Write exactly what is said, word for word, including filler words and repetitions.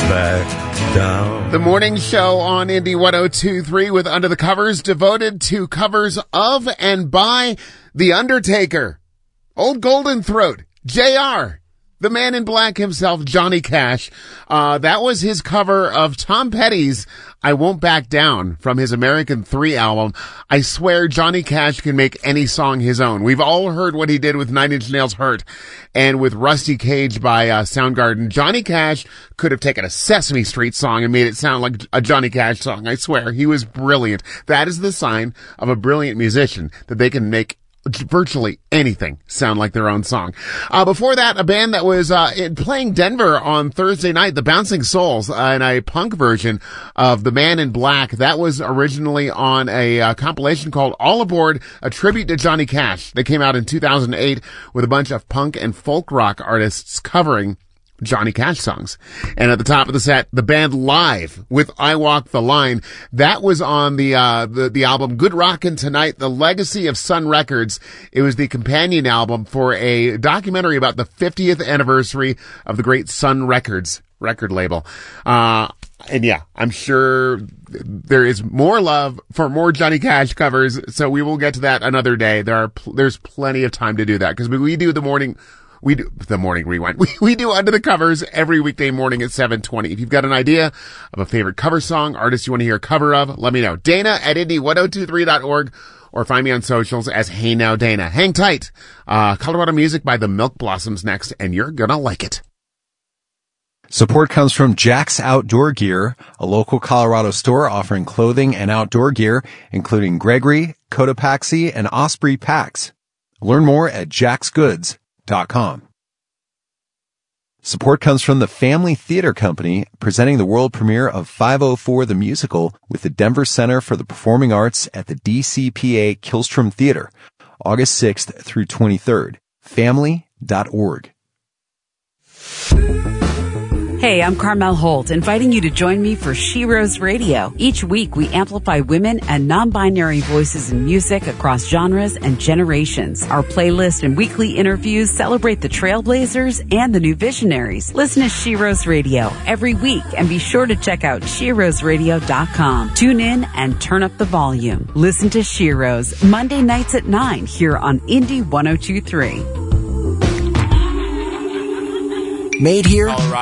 back down. The morning show on Indy one oh two point three with Under the Covers, devoted to covers of and by The Undertaker, Old Golden Throat, J R, the Man in Black himself, Johnny Cash. Uh, that was his cover of Tom Petty's I Won't Back Down from his American three album. I swear Johnny Cash can make any song his own. We've all heard what he did with Nine Inch Nails' Hurt and with Rusty Cage by uh, Soundgarden. Johnny Cash could have taken a Sesame Street song and made it sound like a Johnny Cash song. I swear, he was brilliant. That is the sign of a brilliant musician, that they can make virtually anything sound like their own song. Uh, before that, a band that was uh in, playing Denver on Thursday night, the Bouncing Souls, uh, in a punk version of The Man in Black. That was originally on a uh, compilation called All Aboard, a tribute to Johnny Cash. They came out in two thousand eight with a bunch of punk and folk rock artists covering Johnny Cash songs. And at the top of the set, the band live with I Walk the Line. That was on the, uh, the, the album Good Rockin' Tonight, The Legacy of Sun Records. It was the companion album for a documentary about the fiftieth anniversary of the great Sun Records record label. Uh, and yeah, I'm sure there is more love for more Johnny Cash covers. So we will get to that another day. There are, pl- there's plenty of time to do that because we do the morning We do the morning rewind. We, we do Under the Covers every weekday morning at seven twenty. If you've got an idea of a favorite cover song, artist you want to hear a cover of, let me know. Dana at Indy ten twenty-three dot org or find me on socials as Hey Now Dana. Hang tight. Uh, Colorado music by the Milk Blossoms next, and you're gonna like it. Support comes from Jack's Outdoor Gear, a local Colorado store offering clothing and outdoor gear, including Gregory, Cotopaxi, and Osprey packs. Learn more at jacks goods dot com. Support comes from the Family Theater Company, presenting the world premiere of five oh four the Musical with the Denver Center for the Performing Arts at the D C P A Killstrom Theater, August sixth through twenty-third. family dot org. Hey, I'm Carmel Holt, inviting you to join me for She Rose Radio. Each week, we amplify women and non-binary voices in music across genres and generations. Our playlist and weekly interviews celebrate the trailblazers and the new visionaries. Listen to She Rose Radio every week and be sure to check out she rose radio dot com. Tune in and turn up the volume. Listen to She Rose Monday nights at nine here on Indy ten twenty-three. Made here,